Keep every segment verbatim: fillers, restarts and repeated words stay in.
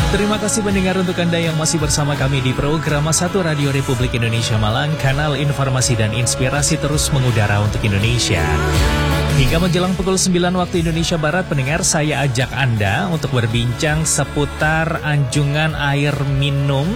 Terima kasih pendengar untuk Anda yang masih bersama kami di program satu Radio Republik Indonesia Malang, kanal informasi dan inspirasi terus mengudara untuk Indonesia. Hingga menjelang pukul sembilan waktu Indonesia Barat, pendengar, saya ajak Anda untuk berbincang seputar anjungan air minum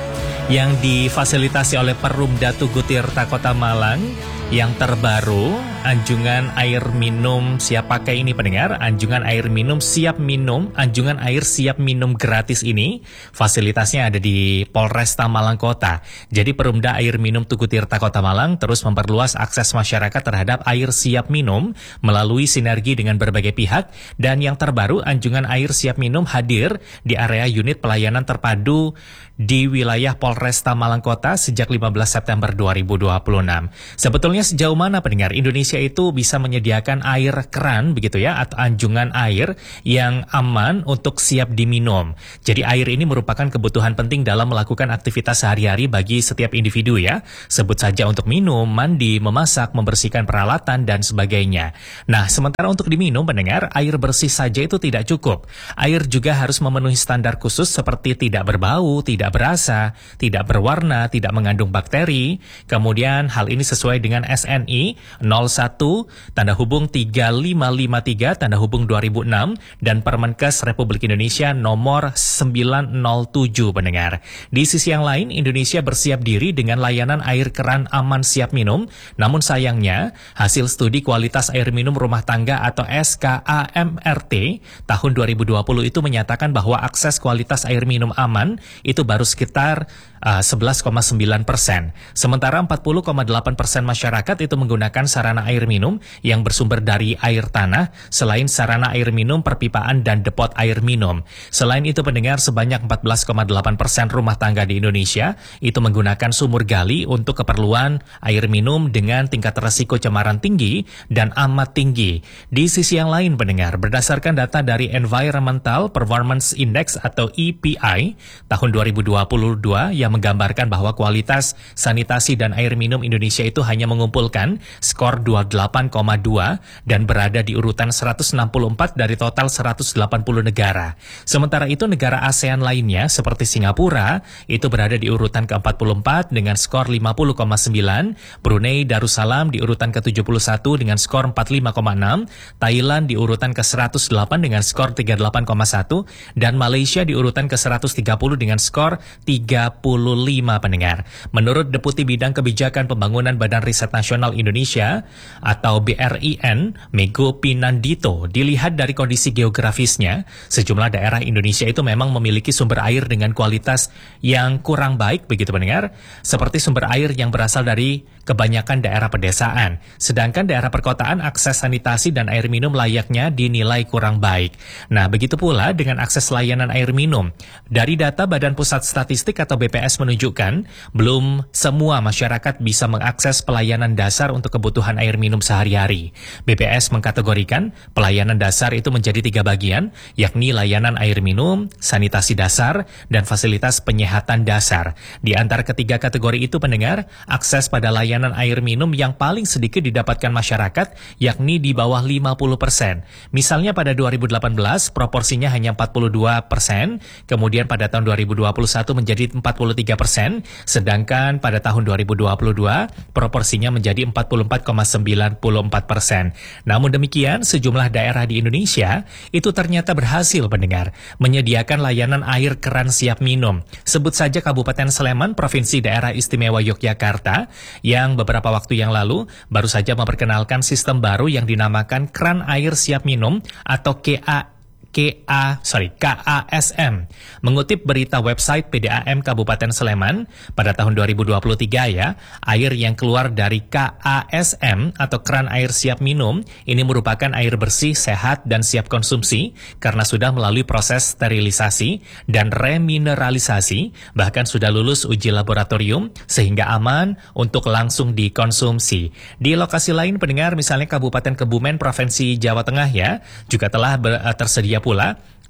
yang difasilitasi oleh Perumda Tugu Tirta Kota Malang yang terbaru, anjungan air minum siap pakai ini pendengar, anjungan air minum siap minum, anjungan air siap minum gratis ini, fasilitasnya ada di Polresta Malang Kota. Jadi Perumda Air Minum Tugu Tirta Kota Malang terus memperluas akses masyarakat terhadap air siap minum melalui sinergi dengan berbagai pihak, dan yang terbaru anjungan air siap minum hadir di area unit pelayanan terpadu di wilayah Polresta Malang Kota sejak lima belas September dua ribu dua puluh enam. Sebetulnya sejauh mana pendengar Indonesia itu bisa menyediakan air keran begitu ya, atau anjungan air yang aman untuk siap diminum. Jadi air ini merupakan kebutuhan penting dalam melakukan aktivitas sehari-hari bagi setiap individu ya. Sebut saja untuk minum, mandi, memasak, membersihkan peralatan dan sebagainya. Nah, sementara untuk diminum pendengar, air bersih saja itu tidak cukup. Air juga harus memenuhi standar khusus seperti tidak berbau, tidak berasa, tidak berwarna, tidak mengandung bakteri. Kemudian hal ini sesuai dengan S N I nol satu tanda hubung tiga lima lima tiga tanda hubung dua ribu enam dan Permenkes Republik Indonesia nomor sembilan nol tujuh pendengar. Di sisi yang lain, Indonesia bersiap diri dengan layanan air keran aman siap minum. Namun sayangnya, hasil studi kualitas air minum rumah tangga atau S K A M R T tahun dua ribu dua puluh itu menyatakan bahwa akses kualitas air minum aman itu baru sekitar uh, sebelas koma sembilan persen. Sementara empat puluh koma delapan persen masyarakat itu menggunakan sarana air minum yang bersumber dari air tanah selain sarana air minum perpipaan dan depot air minum. Selain itu pendengar, sebanyak empat belas koma delapan persen rumah tangga di Indonesia itu menggunakan sumur gali untuk keperluan air minum dengan tingkat resiko cemaran tinggi dan amat tinggi. Di sisi yang lain pendengar, berdasarkan data dari Environmental Performance Index atau E P I tahun dua ribu dua puluh dua yang menggambarkan bahwa kualitas sanitasi dan air minum Indonesia itu hanya mengumpulkan skor dua puluh delapan koma dua dan berada di urutan seratus enam puluh empat dari total seratus delapan puluh negara. Sementara itu negara ASEAN lainnya seperti Singapura itu berada di urutan ke empat puluh empat dengan skor lima puluh koma sembilan, Brunei Darussalam di urutan ke tujuh puluh satu dengan skor empat puluh lima koma enam, Thailand di urutan ke seratus delapan dengan skor tiga puluh delapan koma satu, dan Malaysia di urutan ke seratus tiga puluh dengan skor tiga puluh lima pendengar. Menurut Deputi Bidang Kebijakan Pembangunan Badan Riset Nasional Indonesia atau B R I N, Mego Pinandito, dilihat dari kondisi geografisnya, sejumlah daerah Indonesia itu memang memiliki sumber air dengan kualitas yang kurang baik begitu pendengar, seperti sumber air yang berasal dari kebanyakan daerah pedesaan. Sedangkan daerah perkotaan akses sanitasi dan air minum layaknya dinilai kurang baik. Nah, begitu pula dengan akses layanan air minum. Dari data Badan Pusat Statistik atau B P S menunjukkan, belum semua masyarakat bisa mengakses pelayanan dasar untuk kebutuhan air minum sehari-hari. B P S mengkategorikan pelayanan dasar itu menjadi tiga bagian, yakni layanan air minum, sanitasi dasar, dan fasilitas penyehatan dasar. Di antara ketiga kategori itu pendengar, akses pada layanan air minum yang paling sedikit didapatkan masyarakat, yakni di bawah lima puluh persen. Misalnya pada dua ribu delapan belas, proporsinya hanya empat puluh dua persen, kemudian pada tahun dua ribu dua puluh satu menjadi empat puluh tiga persen, sedangkan pada tahun dua ribu dua puluh dua, proporsinya menjadi empat puluh empat koma sembilan empat persen. Namun demikian, sejumlah daerah di Indonesia itu ternyata berhasil pendengar menyediakan layanan air keran siap minum. Sebut saja Kabupaten Sleman, Provinsi Daerah Istimewa Yogyakarta, yang beberapa waktu yang lalu baru saja memperkenalkan sistem baru yang dinamakan keran air siap minum atau K A K A, sorry, K A S M. Mengutip berita website P D A M Kabupaten Sleman, pada tahun dua ribu dua puluh tiga ya, air yang keluar dari K A S M atau keran air siap minum ini merupakan air bersih, sehat, dan siap konsumsi karena sudah melalui proses sterilisasi dan remineralisasi, bahkan sudah lulus uji laboratorium sehingga aman untuk langsung dikonsumsi. Di lokasi lain pendengar, misalnya Kabupaten Kebumen, Provinsi Jawa Tengah ya, juga telah ber, tersedia pula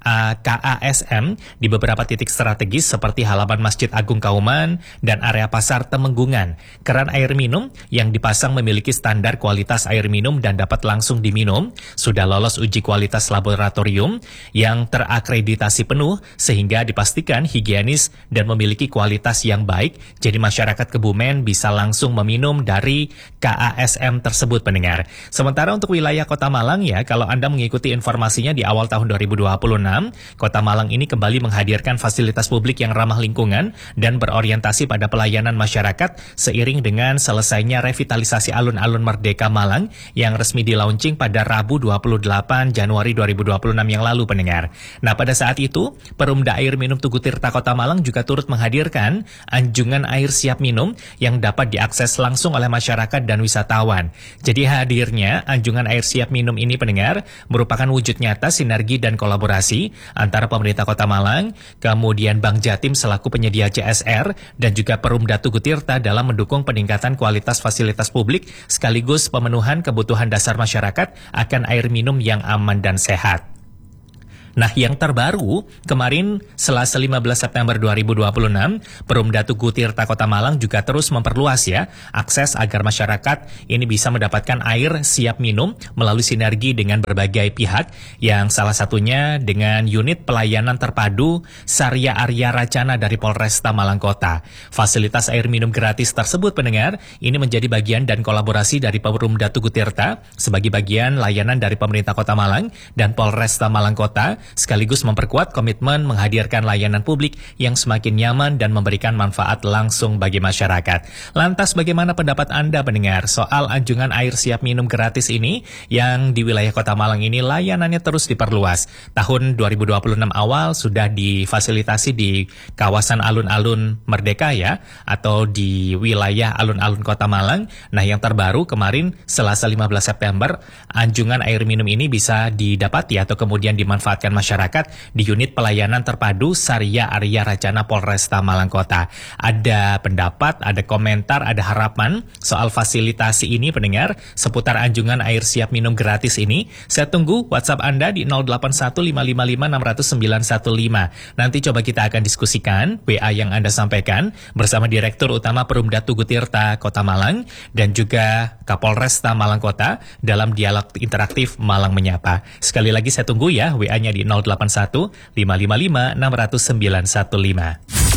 uh, K A S M di beberapa titik strategis seperti halaman Masjid Agung Kauman dan area Pasar Temenggungan. Keran air minum yang dipasang memiliki standar kualitas air minum dan dapat langsung diminum, sudah lolos uji kualitas laboratorium yang terakreditasi penuh sehingga dipastikan higienis dan memiliki kualitas yang baik. Jadi masyarakat Kebumen bisa langsung meminum dari K A S M tersebut, pendengar. Sementara untuk wilayah Kota Malang ya, kalau Anda mengikuti informasinya di awal tahun dua ribu dua puluh enam, Kota Malang ini kembali menghadirkan fasilitas publik yang ramah lingkungan dan berorientasi pada pelayanan masyarakat seiring dengan selesainya revitalisasi alun-alun Merdeka Malang yang resmi di-launching pada Rabu dua puluh delapan Januari dua ribu dua puluh enam yang lalu, pendengar. Nah, pada saat itu, Perumda Air Minum Tugu Tirta Kota Malang juga turut menghadirkan anjungan air siap minum yang dapat diakses langsung oleh masyarakat dan wisatawan. Jadi hadirnya anjungan air siap minum ini, pendengar, merupakan wujud nyata sinergi dan kolaborasi antara pemerintah Kota Malang, kemudian Bank Jatim selaku penyedia C S R, dan juga Perumda Tugu Tirta dalam mendukung peningkatan kualitas fasilitas publik sekaligus pemenuhan kebutuhan dasar masyarakat akan air minum yang aman dan sehat. Nah, yang terbaru, kemarin Selasa lima belas September dua ribu dua puluh enam, Perumda Tugu Tirta Kota Malang juga terus memperluas ya akses agar masyarakat ini bisa mendapatkan air siap minum melalui sinergi dengan berbagai pihak, yang salah satunya dengan unit pelayanan terpadu Sarya Arya Racana dari Polresta Malang Kota. Fasilitas air minum gratis tersebut, pendengar, ini menjadi bagian dan kolaborasi dari Perumda Tugu Tirta sebagai bagian layanan dari pemerintah Kota Malang dan Polresta Malang Kota, sekaligus memperkuat komitmen menghadirkan layanan publik yang semakin nyaman dan memberikan manfaat langsung bagi masyarakat. Lantas bagaimana pendapat Anda, pendengar, soal anjungan air siap minum gratis ini yang di wilayah Kota Malang ini layanannya terus diperluas? Tahun dua ribu dua puluh enam awal sudah difasilitasi di kawasan alun-alun Merdeka ya, atau di wilayah alun-alun Kota Malang. Nah, yang terbaru kemarin Selasa lima belas September, anjungan air minum ini bisa didapati atau kemudian dimanfaatkan masyarakat di unit pelayanan terpadu Sarya Arya Racana Polresta Malang Kota. Ada pendapat, ada komentar, ada harapan soal fasilitasi ini, pendengar, seputar anjungan air siap minum gratis ini. Saya tunggu WhatsApp Anda di nol delapan satu lima lima lima enam nol nol sembilan satu lima. Nanti coba kita akan diskusikan W A yang Anda sampaikan bersama Direktur Utama Perumda Tugu Tirta Kota Malang dan juga Kapolresta Malang Kota dalam dialog interaktif Malang Menyapa. Sekali lagi saya tunggu ya W A-nya di nol delapan satu lima lima lima enam nol nol sembilan satu lima.